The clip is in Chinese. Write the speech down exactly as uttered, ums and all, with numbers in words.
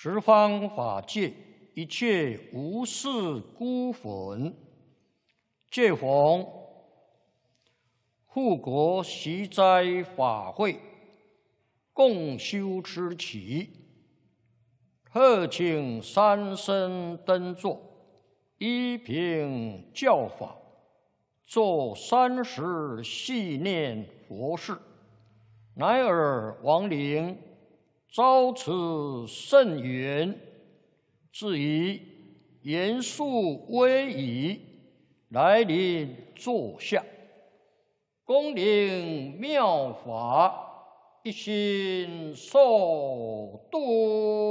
十方法界，一切无事孤魂，借逢护国习斋法会，共修持期，特请三僧登座，依凭教法，做三时系念佛事，乃尔亡灵遭此甚缘，至以严肃威仪来临座下，恭领妙法，一心受度。